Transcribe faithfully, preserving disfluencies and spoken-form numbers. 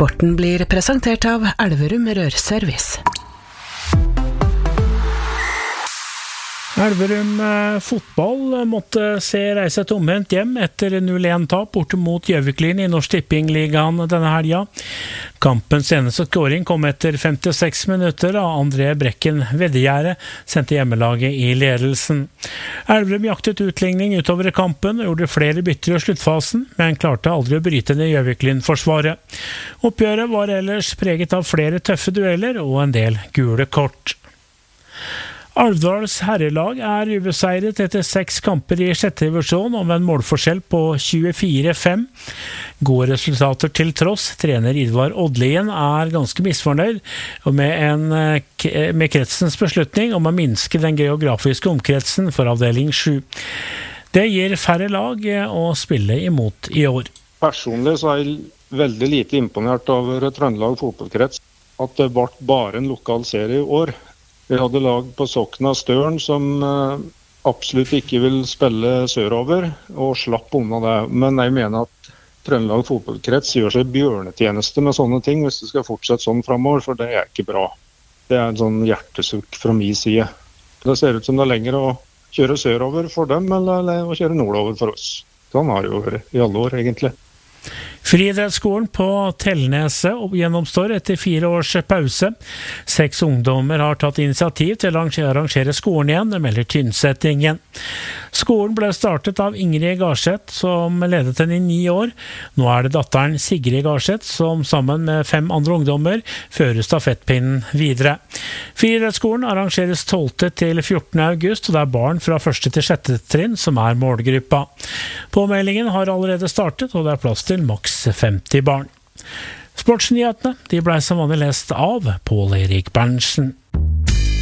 Sporten blir presentert av Elverum Rørservice. Elverum eh, fotball måtte se reise tomhendt hjem etter null en tap borte mot Gjøviklin i Norsk Tippingligaen denne helga. Kampens eneste scoring kom etter femtiseks minutter da André Brekken Veddegjerde sendte hjemmelaget i ledelsen. Elverum jaktet utligning utover kampen og gjorde flere bytter i sluttfasen, men klarte aldri å bryte ned Gjøviklin-forsvaret. Oppgjøret var ellers preget av flere tøffe dueller og en del gule kort. Alvdals herrelag er ubeseiret etter seks kamper i sjette divisjon om en målforskjell på tjuefire fem. Gode resultater til tross, trener Idvar Oddlien er ganske misfornøyd med, en, med kretsens beslutning om å minske den geografiske omkretsen for avdeling sju. Det gir færre lag å spille imot i år. Personlig så er jeg veldig lite imponert over Trøndelag fotballkrets, at det ble bare en lokal serie i år. Vi hadde lag på Sokna Støren som eh, absolutt ikke vil spille sørover, og slapp unna det. Men jeg mener at Trøndelag fotballkrets gjør seg bjørnetjeneste med sånne ting hvis det skal fortsette sånn fremover, for det er ikke bra. Det er en sånn hjertesukk fra min side. Det ser ut som det er lenger å kjøre sørover for dem, eller å kjøre nordover for oss. Sånn har det jo vært i alle år, egentlig. Friidrettsskolen på Tellneset gjennomstår etter fire års pause. Seks ungdommer har tatt initiativ til å arrangere skolen igjen, det melder Tynsettingen. Skolen ble startet av Ingrid Garseth, som ledet den i ni år. Nå er det datteren Sigrid Garseth, som sammen med fem andre ungdommer fører stafettpinnen videre. Friidrettsskolen arrangeres tolvte til fjortende august, og det er barn fra første til sjette trinn som er målgruppa. Påmeldingen har allerede startet, og det er plass til maks femti barn. Sportsnyhetene de ble som vanlig lest av Pål Erik Berntsen.